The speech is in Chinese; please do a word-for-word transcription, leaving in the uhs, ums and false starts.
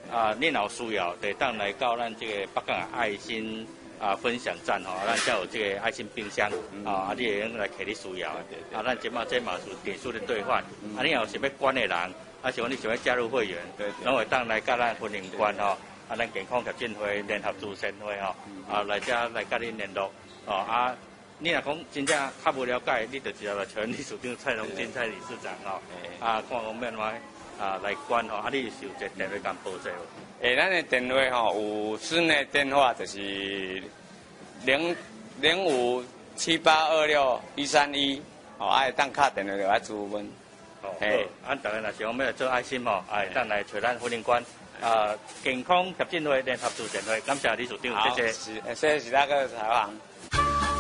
啊，恁有需要，得当来到咱这个北港爱心啊分享站吼，咱才有这个爱心冰箱啊，啊，你会用来摕你需要。啊，咱即马这嘛是点数的兑换，啊，你有想要捐的人，啊，想你想要加入会员，拢会当来甲咱分营官吼，啊，咱健康协进会联合慈善会吼，啊，来遮来甲恁联络，哦啊。你若讲真正较无了解，你就直接来找理事长蔡荣金蔡理事长吼，啊，看讲要哪啊来管吼，啊，你是有一个电话甲报这无？ 诶，咱的电话吼有室内电话就是零零五七八二六一三一，哦，爱当敲电话就来咨询。 哦，嘿，俺大家若是讲要来做爱心吼，哎，当来找咱婚姻官啊，健康协进会联合慈善会，感谢理事长，谢谢。 是，谢谢大家采访。